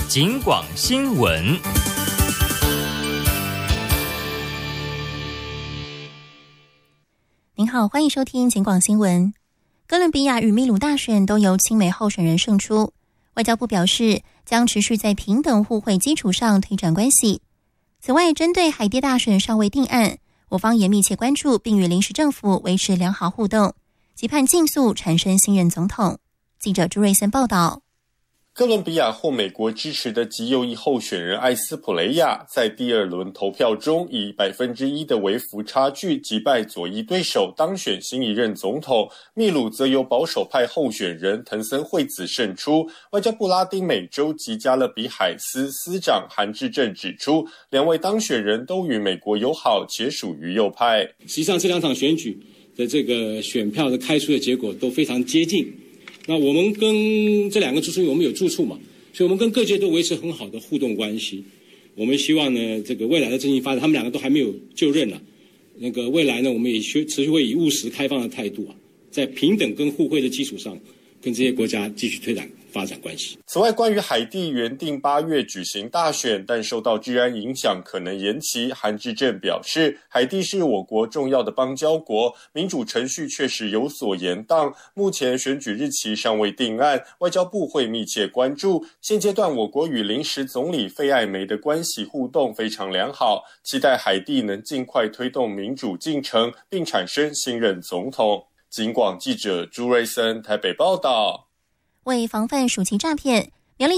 警广新闻。 您好，欢迎收听警广新闻。哥伦比亚与秘鲁大选都由亲美候选人胜出，外交部表示将持续在平等互惠基础上推展关系。此外，针对海地大选尚未定案，我方也密切关注，并与临时政府维持良好互动，期盼尽速产生新任总统。记者朱瑞森报道。 哥伦比亚获美国支持的极右翼候选人艾斯普雷亚在第二轮投票中以1%的微幅差距击败左翼对手，当选新一任总统。秘鲁则由保守派候选人藤森惠子胜出。外交部拉丁美洲及加勒比海司司长韩志正指出，两位当选人都与美国友好，且属于右派。 实际上这两场选举的这个选票的开出的结果都非常接近。那我们跟这两个因为我们有住处嘛，所以我们跟各界都维持很好的互动关系。我们希望呢，这个未来的政经发展，他们两个都还没有就任了，那个未来呢，我们也持续会以务实开放的态度在平等跟互惠的基础上，跟这些国家继续推展发展关系。 此外，关于海地原定8月举行大选，但受到治安影响可能延期，韩志正表示，海地是我国重要的邦交国，民主程序确实有所延宕，目前选举日期尚未定案，外交部会密切关注。现阶段我国与临时总理费艾梅的关系互动非常良好，期待海地能尽快推动民主进程，并产生新任总统。警广记者朱瑞森台北报道。 为防范暑期诈骗，